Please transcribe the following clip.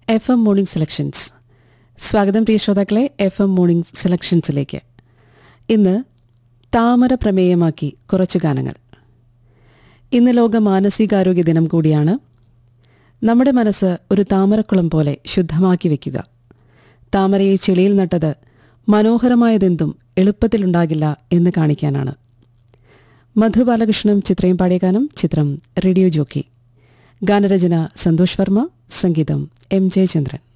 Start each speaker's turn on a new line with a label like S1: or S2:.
S1: F M morning selections. സ്വാഗതം പ്രിയ ശ്രോതാക്കളെ F M morning സെലക്ഷൻസിലേക്ക്. ഇന്ന് താമര പ്രമേയമാക്കി കുറച്ചു ഗാനങ്ങൾ. ഇന്ന് ലോക മാനസികാരോഗ്യ ദിനം കൂടിയാണ്. നമ്മുടെ മനസ്സ് ഒരു താമരക്കുളം പോലെ ശുദ്ധമാക്കി വയ്ക്കുക. താമരയെ ചെളിയിൽ നട്ടത് മനോഹരമായതെന്തും എളുപ്പത്തിലുണ്ടാകില്ല എന്ന് കാണിക്കാനാണ്. മധു ബാലകൃഷ്ണനും ചിത്രയും പാടിയ ഗാനം. ചിത്രം റേഡിയോ ജോക്കി. ഗാനരചന സന്തോഷ് വർമ്മ, സംഗീതം എം ജയചന്ദ്രൻ.